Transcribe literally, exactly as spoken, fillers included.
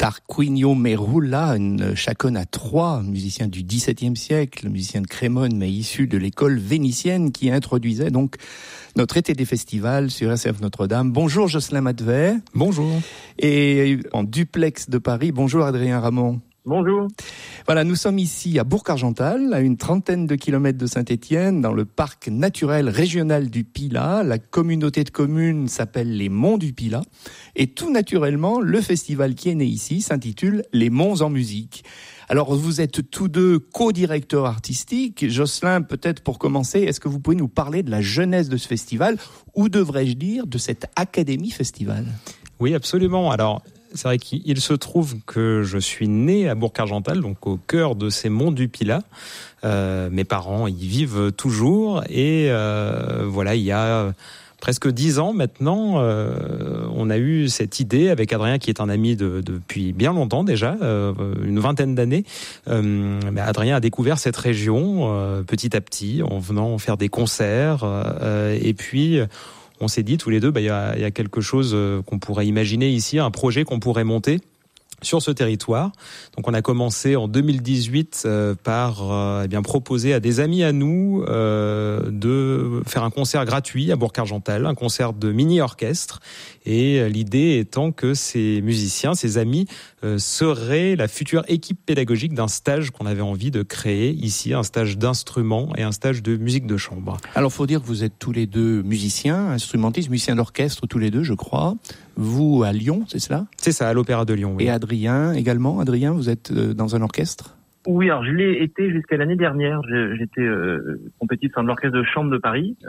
Tarquinio Merula, une chaconne à trois, musicien du dix-septième siècle, musicien de Crémone, mais issu de l'école vénitienne qui introduisait donc notre été des festivals sur R C F Notre-Dame. Bonjour Jocelyn Matvey. Bonjour. Et en duplex de Paris, bonjour Adrien Ramon. Bonjour. Voilà, nous sommes ici à Bourg-Argental, à une trentaine de kilomètres de Saint-Étienne, dans le parc naturel régional du Pilat. La communauté de communes s'appelle les Monts du Pilat. Et tout naturellement, le festival qui est né ici s'intitule Les Monts en musique. Alors, vous êtes tous deux co-directeurs artistiques. Jocelyn, peut-être pour commencer, est-ce que vous pouvez nous parler de la jeunesse de ce festival, ou devrais-je dire de cette Académie Festival ? Oui, absolument. Alors, c'est vrai qu'il se trouve que je suis né à Bourg-Argental, donc au cœur de ces monts du Pilat. Euh, mes parents y vivent toujours et euh, voilà, il y a presque dix ans maintenant, euh, on a eu cette idée avec Adrien, qui est un ami de, de, depuis bien longtemps déjà, euh, une vingtaine d'années. Euh, Adrien a découvert cette région euh, petit à petit en venant faire des concerts euh, et puis on s'est dit tous les deux, bah, y a, y a quelque chose qu'on pourrait imaginer ici, un projet qu'on pourrait monter sur ce territoire. Donc on a commencé en deux mille dix-huit euh, par euh, eh bien proposer à des amis à nous euh, de faire un concert gratuit à Bourg-Argental, un concert de mini-orchestre. Et l'idée étant que ces musiciens, ces amis, euh, seraient la future équipe pédagogique d'un stage qu'on avait envie de créer ici, un stage d'instruments et un stage de musique de chambre. Alors, faut dire que vous êtes tous les deux musiciens, instrumentistes, musiciens d'orchestre tous les deux, je crois. Vous à Lyon, c'est cela ? C'est ça, à l'Opéra de Lyon, oui. Et Adrien également. Adrien, vous êtes dans un orchestre ? Oui, alors je l'ai été jusqu'à l'année dernière. Je, j'étais euh, compétiteur de l'orchestre de chambre de Paris.